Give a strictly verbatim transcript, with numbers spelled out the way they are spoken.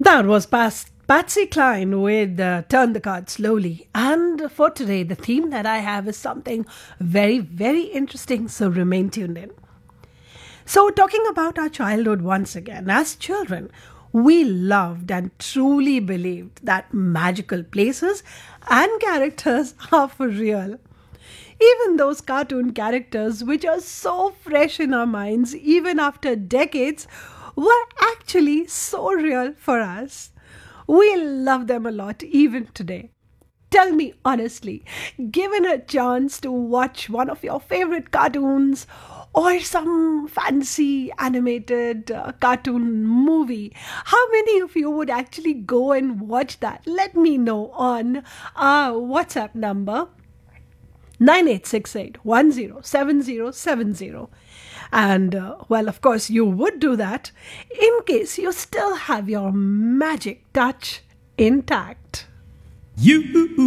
That was Pas- Patsy Cline with uh, Turn the Card Slowly. And for today, the theme that I have is something very, very interesting, so remain tuned in. So, talking about our childhood once again, as children, we loved and truly believed that magical places and characters are for real. Even those cartoon characters, which are so fresh in our minds even after decades, were actually so real for us. We love them a lot even today. Tell me honestly, given a chance to watch one of your favorite cartoons or some fancy animated uh, cartoon movie, how many of you would actually go and watch that? Let me know on our WhatsApp number nine eight six eight one zero seven zero seven zero. And, uh, well, of course, you would do that in case you still have your magic touch intact. You